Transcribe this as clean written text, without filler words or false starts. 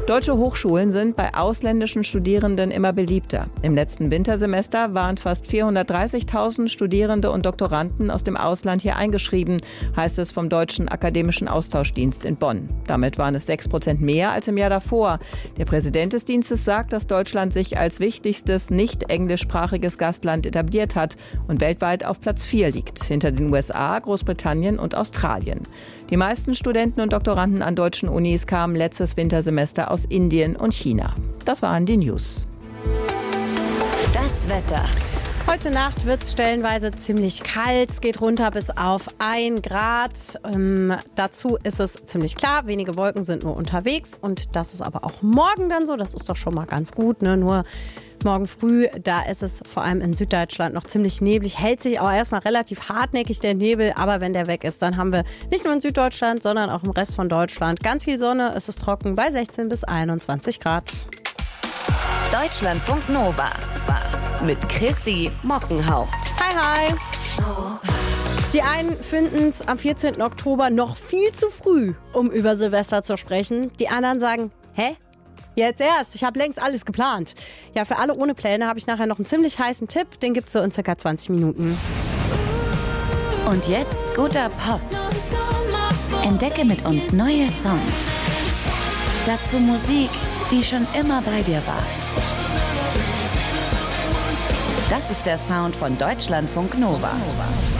Deutsche Hochschulen sind bei ausländischen Studierenden immer beliebter. Im letzten Wintersemester waren fast 430.000 Studierende und Doktoranden aus dem Ausland hier eingeschrieben, heißt es vom Deutschen Akademischen Austauschdienst in Bonn. Damit waren es 6% mehr als im Jahr davor. Der Präsident des Dienstes sagt, dass Deutschland sich als wichtigstes nicht englischsprachiges Gastland etabliert hat und weltweit auf Platz 4 liegt, hinter den USA, Großbritannien und Australien. Die meisten Studenten und Doktoranden an deutschen Unis kamen letztes Wintersemester aus Indien und China. Das waren die News. Das Wetter. Heute Nacht wird es stellenweise ziemlich kalt. Es geht runter bis auf 1 Grad. Dazu ist es ziemlich klar, wenige Wolken sind nur unterwegs. Und das ist aber auch morgen dann so. Das ist doch schon mal ganz gut, ne? Nur morgen früh, da ist es vor allem in Süddeutschland noch ziemlich neblig. Hält sich auch erstmal relativ hartnäckig der Nebel. Aber wenn der weg ist, dann haben wir nicht nur in Süddeutschland, sondern auch im Rest von Deutschland ganz viel Sonne. Es ist trocken bei 16 bis 21 Grad. Deutschlandfunk Nova mit Chrissy Mockenhaupt. Hi, hi. Die einen finden es am 14. Oktober noch viel zu früh, um über Silvester zu sprechen. Die anderen sagen, hä? Jetzt erst, ich habe längst alles geplant. Ja, für alle ohne Pläne habe ich nachher noch einen ziemlich heißen Tipp. Den gibt's so in circa 20 Minuten. Und jetzt guter Pop. Entdecke mit uns neue Songs. Dazu Musik, die schon immer bei dir war. Das ist der Sound von Deutschlandfunk Nova.